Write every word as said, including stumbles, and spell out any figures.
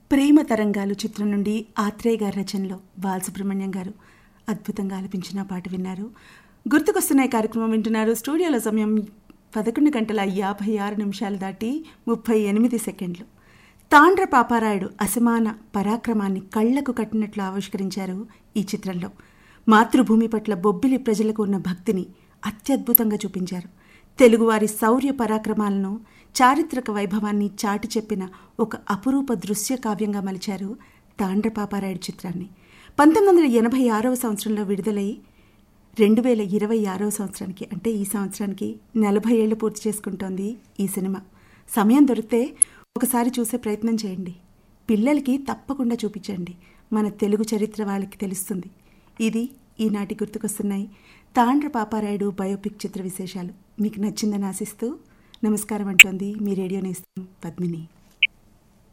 ప్రేమ తరంగాలు చిత్రం నుండి ఆత్రేయ గారి రచనలో బాలసుబ్రహ్మణ్యం గారు అద్భుతంగా ఆలపించిన పాట విన్నారు. గుర్తుకొస్తున్న ఈ కార్యక్రమం వింటున్నారు. స్టూడియోలో సమయం పదకొండు గంటల యాభై ఆరు నిమిషాలు దాటి ముప్పై ఎనిమిది సెకండ్లు. తాండ్ర పాపారాయుడు అసమాన పరాక్రమాన్ని కళ్లకు కట్టినట్లు ఆవిష్కరించారు ఈ చిత్రంలో. మాతృభూమి పట్ల బొబ్బిలి ప్రజలకు ఉన్న భక్తిని అత్యద్భుతంగా చూపించారు. తెలుగువారి శౌర్య పరాక్రమాలను, చారిత్రక వైభవాన్ని చాటి చెప్పిన ఒక అపురూప దృశ్య కావ్యంగా మలిచారు తాండ్ర పాపారాయుడు చిత్రాన్ని. పంతొమ్మిది వందల ఎనభై ఆరవ సంవత్సరంలో విడుదలై రెండు వేల ఇరవై ఆరవ సంవత్సరానికి అంటే ఈ సంవత్సరానికి నలభై ఏళ్లు పూర్తి చేసుకుంటోంది ఈ సినిమా. సమయం దొరికితే ఒకసారి చూసే ప్రయత్నం చేయండి. పిల్లలకి తప్పకుండా చూపించండి. మన తెలుగు చరిత్ర వాళ్ళకి తెలుస్తుంది. ఇది ఈనాటి గుర్తుకొస్తున్నాయి తాండ్ర పాపారాయుడు బయోపిక్ చిత్ర విశేషాలు. మీకు నచ్చిందని ఆశిస్తూ నమస్కారం అంటోంది మీ రేడియో నేస్తం పద్మిని.